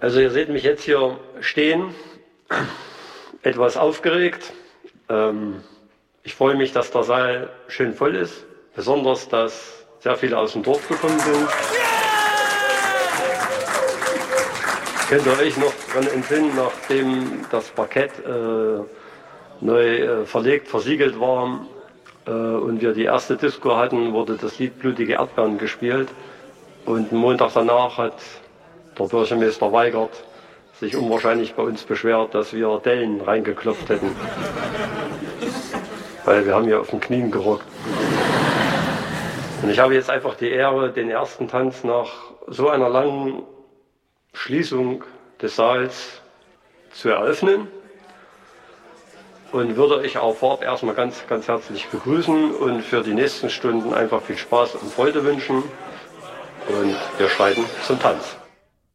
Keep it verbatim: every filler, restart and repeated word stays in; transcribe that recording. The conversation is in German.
Also ihr seht mich jetzt hier stehen, etwas aufgeregt. Ähm, ich freue mich, dass der Saal schön voll ist, besonders, dass sehr viele aus dem Dorf gekommen sind. Könnt ihr euch noch daran entsinnen, nachdem das Parkett äh, neu äh, verlegt, versiegelt war äh, und wir die erste Disco hatten, wurde das Lied Blutige Erdbeeren gespielt. Und einen Montag danach hat der Bürgermeister Weigert sich unwahrscheinlich bei uns beschwert, dass wir Dellen reingeklopft hätten. Weil wir haben hier auf den Knien gerockt. Und ich habe jetzt einfach die Ehre, den ersten Tanz nach so einer langen Schließung des Saals zu eröffnen. Und würde euch auch vorab erstmal ganz, ganz herzlich begrüßen und für die nächsten Stunden einfach viel Spaß und Freude wünschen. Und wir schreiten zum Tanz.